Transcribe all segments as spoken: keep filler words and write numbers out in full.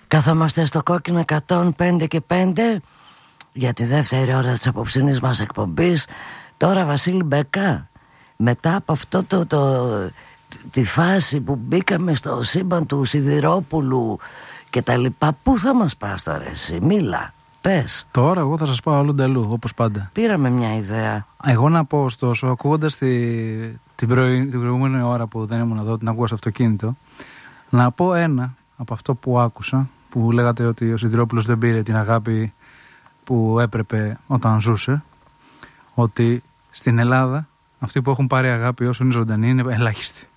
Καθόμαστε στο κόκκινο εκατόν πέντε και πέντε για τη δεύτερη ώρα της απόψινής μας εκπομπής. Τώρα Βασίλη Μπεκά, μετά από αυτό το, το, τη φάση που μπήκαμε στο σύμπαν του Σιδηρόπουλου και τα λοιπά, πού θα μας πας τώρα εσύ? Μίλα, πες. Τώρα εγώ θα σας πάω αλλού νταλού, όπως πάντα. Πήραμε μια ιδέα. Εγώ να πω ωστόσο, ακούγοντας τη, την, πρωί, την προηγούμενη ώρα που δεν ήμουν εδώ, την ακούω στο αυτοκίνητο, να πω ένα από αυτό που άκουσα, που λέγατε ότι ο Σιδηρόπουλος δεν πήρε την αγάπη που έπρεπε όταν ζούσε, ότι στην Ελλάδα αυτοί που έχουν πάρει αγάπη όσο είναι ζωντανοί είναι ελάχιστοι.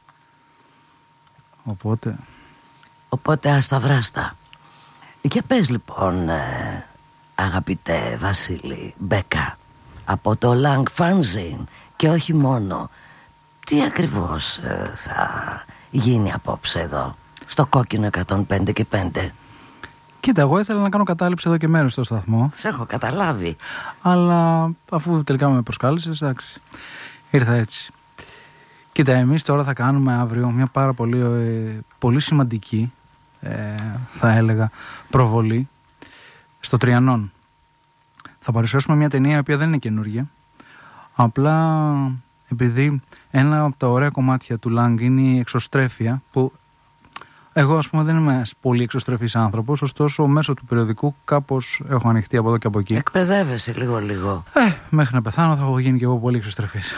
Οπότε... Οπότε ασταυράστα. Και πες λοιπόν, ε, αγαπητέ Βασίλη Μπεκά, από το Lang Fanzine και όχι μόνο, τι ακριβώς ε, θα γίνει απόψε εδώ στο κόκκινο εκατόν πέντε και πέντε? Κοίτα, εγώ ήθελα να κάνω κατάληψη εδώ και μέρος στο σταθμό. Σε έχω καταλάβει. Αλλά αφού τελικά με προσκάλεσες, εντάξει, ήρθα έτσι. Κοίτα, εμείς τώρα θα κάνουμε αύριο μια πάρα πολύ, ε, πολύ σημαντική, ε, θα έλεγα, προβολή στο Τριανόν. Θα παρουσιάσουμε μια ταινία η οποία δεν είναι καινούργια. Απλά επειδή ένα από τα ωραία κομμάτια του Lang είναι η εξωστρέφεια, που εγώ ας πούμε δεν είμαι πολύ εξωστρεφής άνθρωπος, ωστόσο μέσω του περιοδικού κάπως έχω ανοιχτεί από εδώ και από εκεί. Εκπαιδεύεσαι λίγο λίγο. Ε, μέχρι να πεθάνω θα έχω γίνει και εγώ πολύ εξωστρεφής.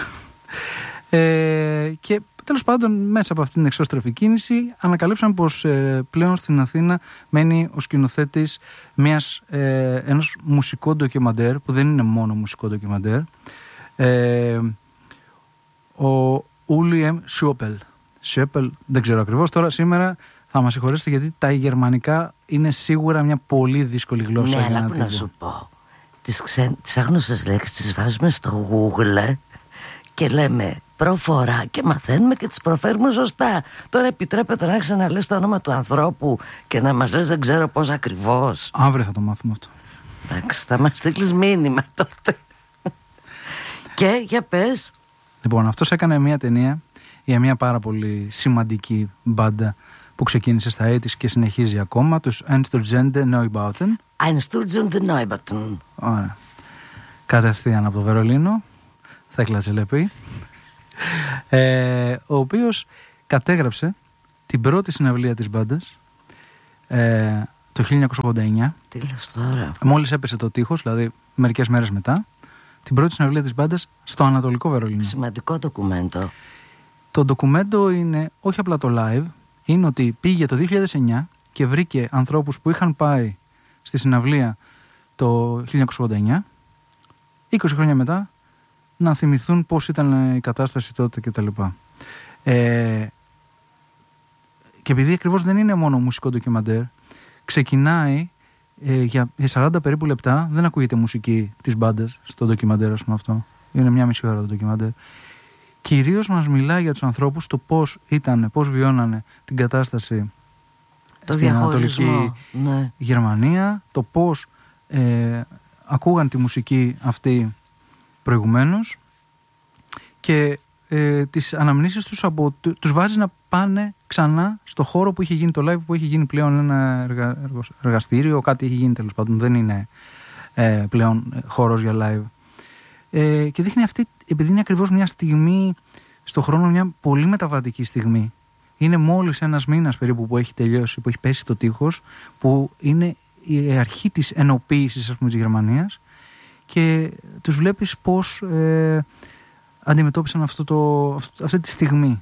Ε, και τέλος πάντων μέσα από αυτήν την εξώστρεφη κίνηση ανακαλύψαμε πως ε, πλέον στην Αθήνα μένει ο σκηνοθέτης μιας, ε, ενός μουσικό ντοκιμαντέρ, που δεν είναι μόνο μουσικό ντοκιμαντέρ, ε, ο Ούλιεμ Σιόπελ. Σιόπελ δεν ξέρω ακριβώς. Τώρα σήμερα θα μας συγχωρέσετε γιατί τα γερμανικά είναι σίγουρα μια πολύ δύσκολη γλώσσα. Ναι, για αλλά να που να σου πω, τις, ξέ... τις άγνωστες λέξεις τις βάζουμε στο Google και λέμε προφορά και μαθαίνουμε και τις προφέρουμε σωστά. Τώρα επιτρέπεται να ξαναλες το όνομα του ανθρώπου και να μας λες δεν ξέρω πώς ακριβώς? Αύριο θα το μάθουμε αυτό. Εντάξει, θα μας στείλεις μήνυμα τότε. Και για πες. Λοιπόν, αυτός έκανε μια ταινία για μια πάρα πολύ σημαντική μπάντα που ξεκίνησε στα ογδόντα και συνεχίζει ακόμα, τους Einstürzende Neubauten. Einstürzende Neubauten. Ωραία. Κατευθείαν από το Βερολίνο, Θέκλα Τσελεπή, ε, ο οποίος κατέγραψε την πρώτη συναυλία της μπάντας ε, το χίλια εννιακόσια ογδόντα εννιά. Τι λες τώρα? Μόλις έπεσε το τείχος, δηλαδή μερικές μέρες μετά, την πρώτη συναυλία της μπάντας στο Ανατολικό Βερολίνο. Σημαντικό ντοκουμέντο. Το ντοκουμέντο είναι όχι απλά το live, είναι ότι πήγε το δύο χιλιάδες εννιά και βρήκε ανθρώπους που είχαν πάει στη συναυλία το χίλια εννιακόσια ογδόντα εννιά, είκοσι χρόνια μετά, να θυμηθούν πώς ήταν η κατάσταση τότε κτλ. Ε, και επειδή ακριβώς δεν είναι μόνο μουσικό ντοκιμαντέρ, ξεκινάει ε, για σαράντα περίπου λεπτά, δεν ακούγεται μουσική της μπάντας στο ντοκιμαντέρ, ας πούμε αυτό. Είναι μια μισή ώρα το ντοκιμαντέρ. Κυρίως μας μιλάει για τους ανθρώπους, το πώς ήταν, πώς βιώνανε την κατάσταση το στην Ανατολική ναι. Γερμανία, το πώς ε, ακούγαν τη μουσική αυτή προηγουμένως και ε, τις αναμνήσεις τους, από, τους βάζει να πάνε ξανά στο χώρο που είχε γίνει το live, που έχει γίνει πλέον ένα εργα, εργαστήριο, κάτι έχει γίνει τέλος πάντων, δεν είναι ε, πλέον χώρος για live. Ε, και δείχνει αυτή, επειδή είναι ακριβώς μια στιγμή στο χρόνο, μια πολύ μεταβατική στιγμή. Είναι μόλις ένας μήνας περίπου που έχει τελειώσει, που έχει πέσει το τείχος, που είναι η αρχή της ενοποίησης, ας πούμε, της Γερμανίας, και τους βλέπεις πώς ε, αντιμετώπισαν αυτό το, αυτό, αυτή τη στιγμή.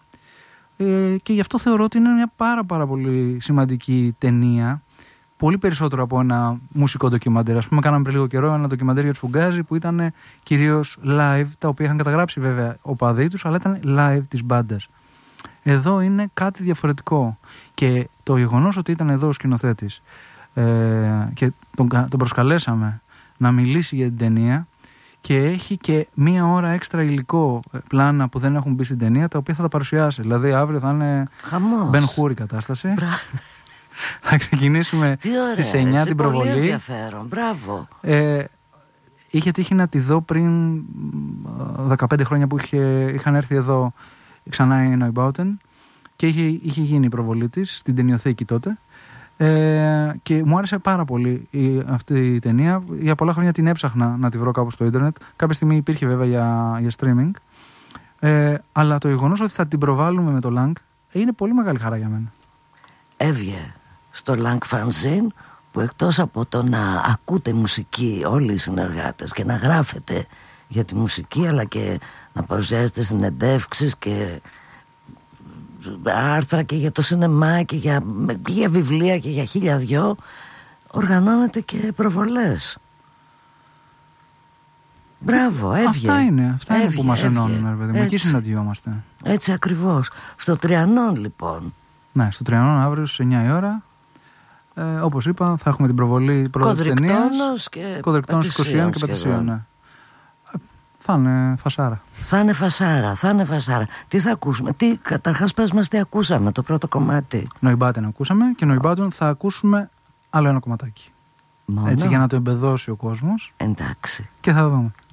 Ε, και γι' αυτό θεωρώ ότι είναι μια πάρα πάρα πολύ σημαντική ταινία, πολύ περισσότερο από ένα μουσικό ντοκιμαντέρ. Ας πούμε, κάναμε πριν λίγο καιρό ένα ντοκιμαντέρ για τους Φουγκάζι που ήταν κυρίως live, τα οποία είχαν καταγράψει βέβαια οπαδοί τους, αλλά ήταν live της μπάντας. Εδώ είναι κάτι διαφορετικό. Και το γεγονός ότι ήταν εδώ ο σκηνοθέτης ε, και τον, τον προσκαλέσαμε να μιλήσει για την ταινία και έχει και μία ώρα έξτρα υλικό, πλάνα που δεν έχουν μπει στην ταινία, τα οποία θα τα παρουσιάσει. Δηλαδή αύριο θα είναι Μπεν Χούρ η κατάσταση. Θα ξεκινήσουμε στις εννιά την προβολή. Πολύ ενδιαφέρον, μπράβο. Ε, είχε τύχει να τη δω πριν δεκαπέντε χρόνια που είχε, είχαν έρθει εδώ ξανά οι Neubauten και είχε, είχε γίνει η προβολή της στην ταινιοθήκη τότε. Ε, και μου άρεσε πάρα πολύ η, αυτή η ταινία. Για πολλά χρόνια την έψαχνα να τη βρω κάπου στο ίντερνετ. Κάποια στιγμή υπήρχε βέβαια για, για streaming. Ε, αλλά το γεγονός ότι θα την προβάλλουμε με το Lang είναι πολύ μεγάλη χαρά για μένα. Έβγε στο Lang Fanzine, που εκτός από το να ακούτε μουσική όλοι οι συνεργάτες και να γράφετε για τη μουσική, αλλά και να παρουσιάζετε συνεντεύξεις και άρθρα και για το σινεμά και για, και για βιβλία και για χίλια δυο, οργανώνεται και προβολές. Μπράβο, έβγε. Αυτά είναι, αυτά έβγε, είναι που μας έβγε, ενώνουν, ρε παιδί μου. Εκεί συναντιόμαστε. Έτσι ακριβώς. Στο Τριανόν λοιπόν. Ναι, στο Τριανόν αύριο στις εννιά η ώρα. Ε, όπως είπα, θα έχουμε την προβολή πρώτης ταινίας. Κοδρικτώνος και είκοσι ένα και Πατησίων, ναι. Θα είναι φασάρα. Θα είναι φασάρα, θα είναι φασάρα. Τι θα ακούσουμε, τι, καταρχάς πες μας τι ακούσαμε, το πρώτο κομμάτι. Νοϊμπάτεν ακούσαμε και Νοϊμπάτεν θα ακούσουμε άλλο ένα κομματάκι. Μόνο. Έτσι για να το εμπεδώσει ο κόσμος. Εντάξει. Και θα δούμε.